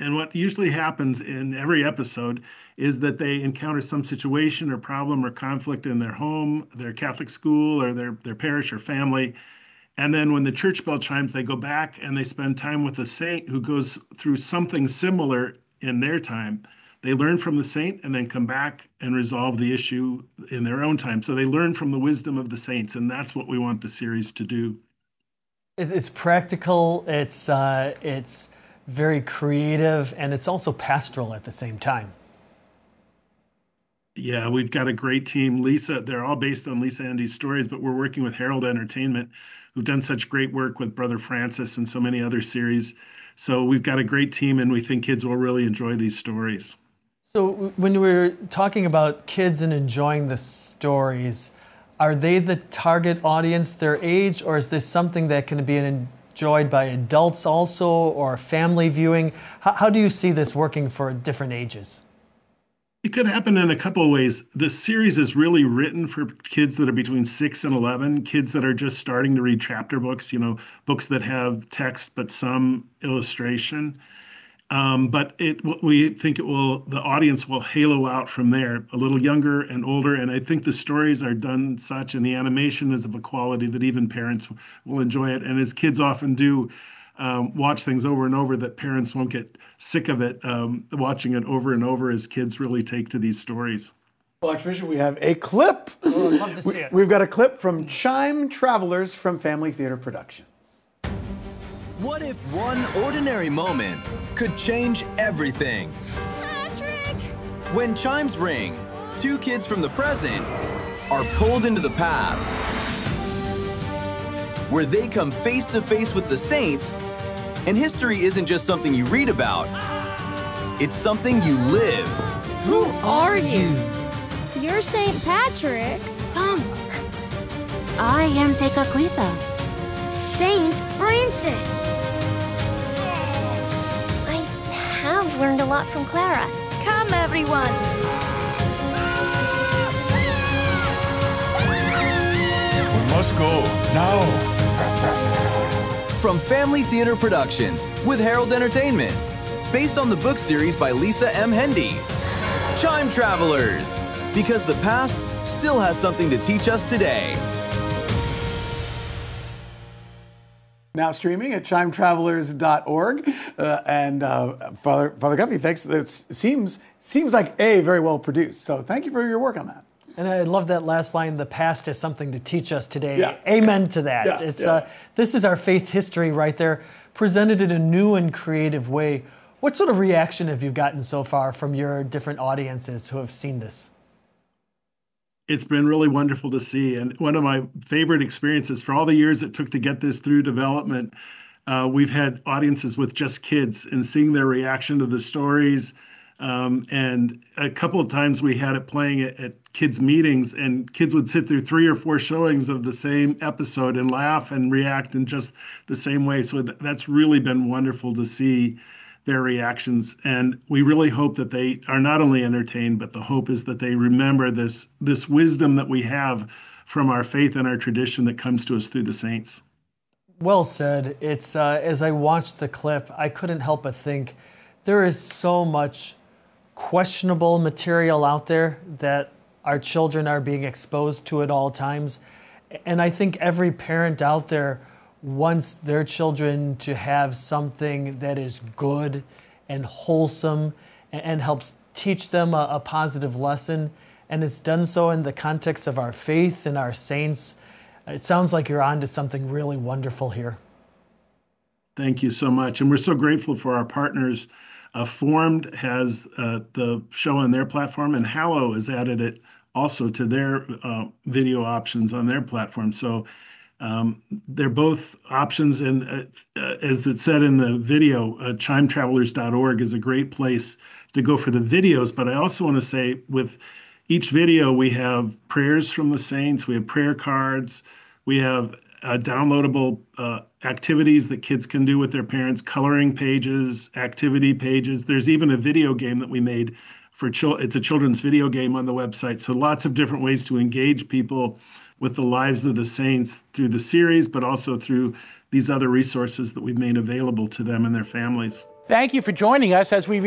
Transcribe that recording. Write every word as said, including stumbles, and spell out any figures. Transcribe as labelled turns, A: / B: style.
A: And what usually happens in every episode is that they encounter some situation or problem or conflict in their home, their Catholic school, or their, their parish or family. And then when the church bell chimes, they go back and they spend time with a saint who goes through something similar in their time. They learn from the saint and then come back and resolve the issue in their own time. So they learn from the wisdom of the saints, and that's what we want the series to do.
B: It, it's practical, it's, uh, it's very creative, and it's also pastoral at the same time.
A: Yeah, we've got a great team. Lisa, they're all based on Lisa Andy's stories, but we're working with Herald Entertainment, who've done such great work with Brother Francis and so many other series. So we've got a great team, and we think kids will really enjoy these stories.
B: So when we're talking about kids and enjoying the stories, are they the target audience, their age, or is this something that can be enjoyed by adults also, or family viewing? How, how do you see this working for different ages?
A: It could happen in a couple of ways. The series is really written for kids that are between six and eleven, kids that are just starting to read chapter books, you know, books that have text but some illustration. Um, but it, we think it will, the audience will halo out from there, a little younger and older. And I think the stories are done such, and the animation is of a quality that even parents will enjoy it. And as kids often do, um, watch things over and over, that parents won't get sick of it, um, watching it over and over as kids really take to these stories.
C: Well, Archbishop, we have a clip.
B: Oh, I'd love to see
C: we,
B: it.
C: We've got a clip from Chime Travelers from Family Theater Productions.
D: What if one ordinary moment could change everything?
E: Patrick!
D: When chimes ring, two kids from the present are pulled into the past, where they come face to face with the saints, and history isn't just something you read about, it's something you live.
E: Who are you? You're Saint Patrick.
F: Come. I am Tekakwitha.
E: Saint Francis.
F: I've learned a lot from Clara.
E: Come, everyone.
G: We must go now.
D: From Family Theater Productions with Herald Entertainment, based on the book series by Lisa M. Hendy. Chime Travelers, because the past still has something to teach us today.
C: Now streaming at chime travelers dot org. Uh, and uh, Father Father Guffey, thanks. It seems seems like a very well produced. So thank you for your work on that.
B: And I love that last line, the past has something to teach us today.
C: Yeah.
B: Amen to that.
C: Yeah,
B: it's
C: yeah.
B: Uh, this is our faith history right there, presented in a new and creative way. What sort of reaction have you gotten so far from your different audiences who have seen this?
A: It's been really wonderful to see. And one of my favorite experiences, for all the years it took to get this through development, uh, we've had audiences with just kids and seeing their reaction to the stories. Um, and a couple of times we had it playing at, at kids' meetings, and kids would sit through three or four showings of the same episode and laugh and react in just the same way. So th- that's really been wonderful to see their reactions. And we really hope that they are not only entertained, but the hope is that they remember this, this wisdom that we have from our faith and our tradition that comes to us through the saints.
B: Well said. It's uh, as I watched the clip, I couldn't help but think there is so much questionable material out there that our children are being exposed to at all times. And I think every parent out there wants their children to have something that is good and wholesome and, and helps teach them a, a positive lesson. And it's done so in the context of our faith and our saints. It sounds like you're on to something really wonderful here.
A: Thank you so much. And we're so grateful for our partners. Uh, Formed has uh, the show on their platform, and Hallow has added it also to their uh, video options on their platform. So Um, they're both options, and uh, uh, as it said in the video, uh, chime travelers dot org is a great place to go for the videos. But I also want to say, with each video, we have prayers from the saints, we have prayer cards, we have uh, downloadable uh, activities that kids can do with their parents, coloring pages, activity pages. There's even a video game that we made for children. It's a children's video game on the website. So lots of different ways to engage people with the lives of the saints through the series, but also through these other resources that we've made available to them and their families.
H: Thank you for joining us as we